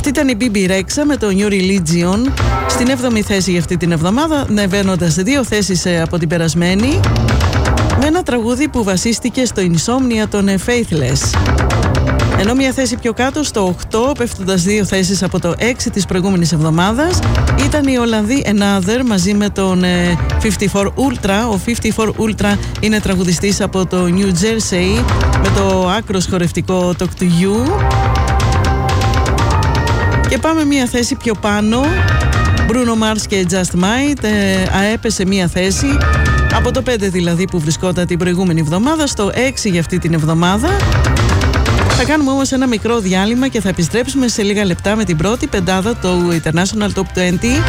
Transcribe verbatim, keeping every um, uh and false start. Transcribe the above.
Αυτή ήταν η μπι μπι Rexha με το New Religion στην έβδομη θέση για αυτή την εβδομάδα, ανεβαίνοντας δύο θέσεις από την περασμένη, με ένα τραγούδι που βασίστηκε στο Insomnia των Faithless. Ενώ μια θέση πιο κάτω, στο οκτώ, πέφτοντας δύο θέσεις από το έξι της προηγούμενης εβδομάδας, ήταν οι Ολλανδοί Another μαζί με τον φιφτί φορ Ultra. Ο φιφτί φορ Ultra είναι τραγουδιστής από το New Jersey με το άκρος χορευτικό Talk to You. Και πάμε μια θέση πιο πάνω, Bruno Mars και Just Might, ε, έπεσε μια θέση από το πέντε δηλαδή που βρισκόταν την προηγούμενη εβδομάδα στο έξι για αυτή την εβδομάδα. Θα κάνουμε όμως ένα μικρό διάλειμμα και θα επιστρέψουμε σε λίγα λεπτά με την πρώτη πεντάδα του International Top είκοσι